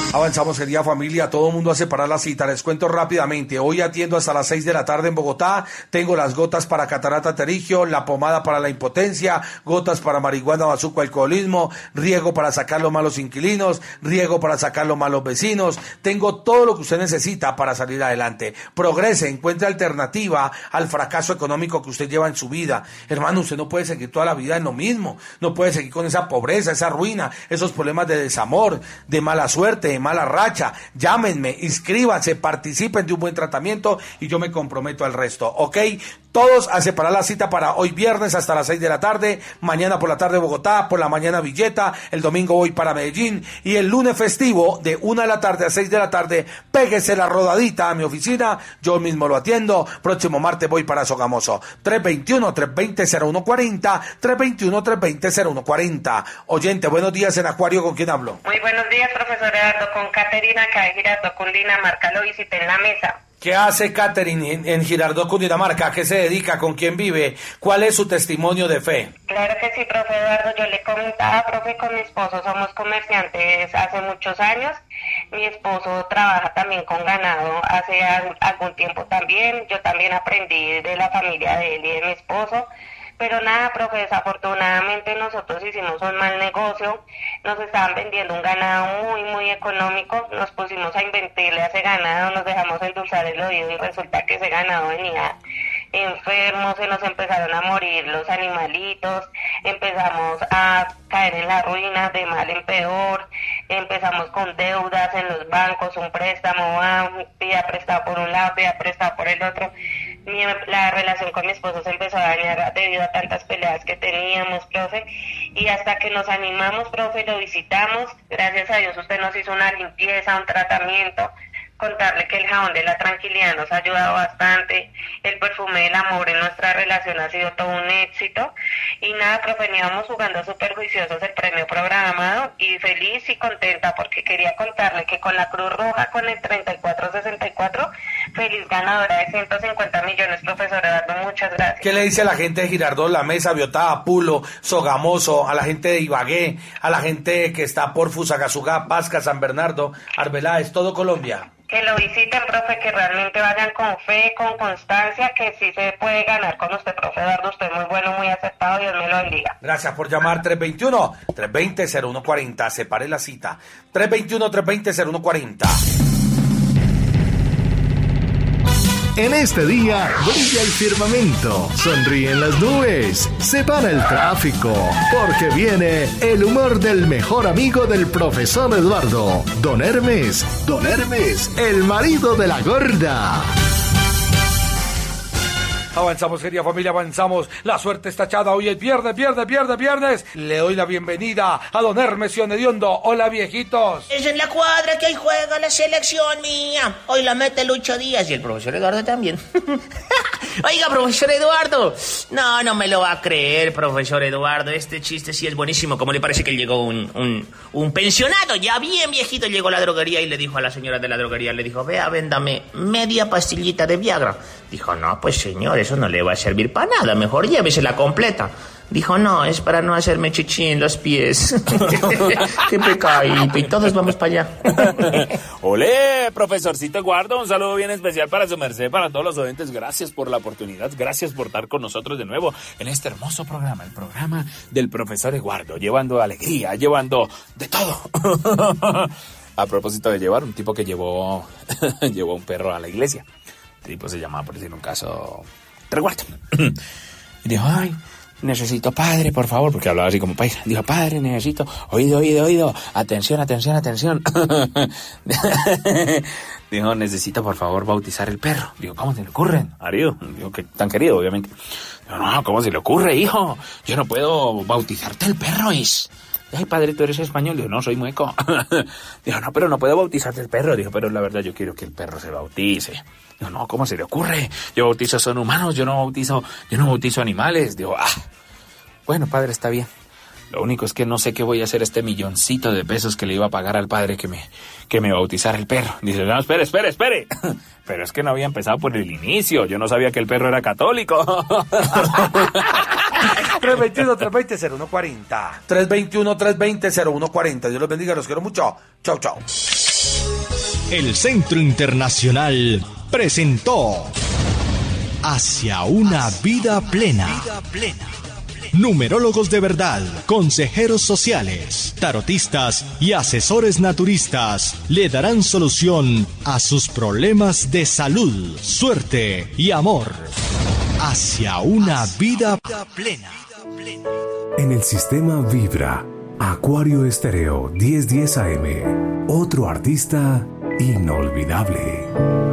Avanzamos, querida familia, todo el mundo a separar la cita. Les cuento rápidamente, hoy atiendo hasta las 6 de la tarde en Bogotá. Tengo las gotas para catarata pterigio, la pomada para la impotencia, gotas para marihuana, bazuco, alcoholismo, riego para sacar los malos inquilinos, riego para sacar los malos vecinos. Tengo todo lo que usted necesita para salir adelante. Progrese, encuentre alternativa al fracaso económico que usted lleva en su vida. Hermano, usted no puede seguir toda la vida en lo mismo. No puede seguir con esa pobreza, esa ruina, esos problemas de desamor, de mala suerte, de mala racha. Llámenme, inscríbanse, participen de un buen tratamiento y yo me comprometo al resto, ¿ok? Todos a separar la cita para hoy viernes hasta las 6 de la tarde, mañana por la tarde Bogotá, por la mañana Villeta, el domingo voy para Medellín y el lunes festivo de 1 de la tarde a 6 de la tarde, péguese la rodadita a mi oficina, yo mismo lo atiendo. Próximo martes voy para Sogamoso. 321-320-0140, 321-320-0140. Oyente, buenos días en Acuario, ¿con quién hablo? Muy buenos días, profesor Eduardo, con Caterina acá de Girardot, Cundinamarca, lo visité en la mesa. ¿Qué hace Catherine en Girardot, Cundinamarca? ¿A qué se dedica? ¿Con quién vive? ¿Cuál es su testimonio de fe? Claro que sí, profe Eduardo. Yo le comentaba, profe, con mi esposo somos comerciantes hace muchos años. Mi esposo trabaja también con ganado hace algún tiempo también. Yo también aprendí de la familia de él y de mi esposo. Pero nada, profe, desafortunadamente nosotros hicimos un mal negocio, nos estaban vendiendo un ganado muy, muy económico, nos pusimos a invertirle a ese ganado, nos dejamos endulzar el oído y resulta que ese ganado venía enfermo, se nos empezaron a morir los animalitos, empezamos a caer en la ruina de mal en peor, empezamos con deudas en los bancos, un préstamo, pida prestado por un lado, pida prestado por el otro. La relación con mi esposo se empezó a dañar debido a tantas peleas que teníamos, profe, y hasta que nos animamos, profe, lo visitamos, gracias a Dios usted nos hizo una limpieza, un tratamiento. Contarle que el jabón de la tranquilidad nos ha ayudado bastante, el perfume del amor en nuestra relación ha sido todo un éxito, y nada, profe, veníamos jugando súper juiciosos el premio programado, y feliz y contenta porque quería contarle que con la Cruz Roja, con el 3464, feliz ganadora de 150 millones, profesor Eduardo, muchas gracias. ¿Qué le dice a la gente de Girardot, La Mesa, Biotá, Pulo, Sogamoso, a la gente de Ibagué, a la gente que está por Fusagasugá, Pasca, San Bernardo, Arbeláez, todo Colombia? Que lo visiten, profe, que realmente vayan con fe, con constancia, que sí se puede ganar con usted, profe Eduardo. Usted es muy bueno, muy aceptado, Dios me lo bendiga. Gracias por llamar. 321-320-0140. Separe la cita. 321-320-0140. En este día brilla el firmamento, sonríen las nubes, se para el tráfico, porque viene el humor del mejor amigo del profesor Eduardo, Don Hermes, el marido de la gorda. Avanzamos, querida familia, avanzamos. La suerte está echada. Hoy es viernes. Le doy la bienvenida a don Hermes Hediondo. Hola, viejitos. Es en la cuadra que hoy juega la selección mía. Hoy la mete Lucho Díaz y el profesor Eduardo también. Oiga, profesor Eduardo. No me lo va a creer, profesor Eduardo. Este chiste sí es buenísimo. ¿Cómo le parece que llegó un pensionado? Ya bien viejito llegó a la droguería y le dijo a la señora de la droguería, le dijo, vea, véndame media pastillita de Viagra. Dijo, no, pues señor, eso no le va a servir para nada, mejor llévesela completa. Dijo, no, es para no hacerme chichi en los pies. Qué pecadito, y todos vamos para allá. Olé, profesorcito Eduardo, un saludo bien especial para su merced, para todos los oyentes. Gracias por la oportunidad, gracias por estar con nosotros de nuevo en este hermoso programa, el programa del profesor Eduardo, llevando alegría, llevando de todo. A propósito de llevar, un tipo que llevó un perro a la iglesia. El tipo se llamaba, por decir un caso, Reguardo. Y dijo, ay, necesito padre, por favor, porque hablaba así como paisa. Dijo, padre, necesito, oído, atención. Dijo, necesito, por favor, bautizar el perro. Digo, ¿cómo se le ocurre, marido? Digo, que tan querido, obviamente. Digo, no, ¿cómo se le ocurre, hijo? Yo no puedo bautizarte el perro, es... Ay, padre, ¿tú eres español? Digo, no, soy mueco. Dijo, no, pero no puedo bautizarte el perro. Dijo, pero la verdad yo quiero que el perro se bautice. Digo, no, ¿cómo se le ocurre? Yo bautizo son humanos, yo no bautizo animales. Digo, bueno, padre, está bien. Lo único es que no sé qué voy a hacer este milloncito de pesos que le iba a pagar al padre que me bautizara el perro. Dice, no, espere. Pero es que no había empezado por el inicio. Yo no sabía que el perro era católico. 321-320-0140. 321-320-0140. Dios los bendiga, los quiero mucho. Chau. El Centro Internacional presentó Hacia una vida plena. Numerólogos de verdad, consejeros sociales, tarotistas y asesores naturistas le darán solución a sus problemas de salud, suerte y amor. Hacia una vida plena. En el sistema Vibra, Acuario Estéreo 1010 AM, otro artista inolvidable.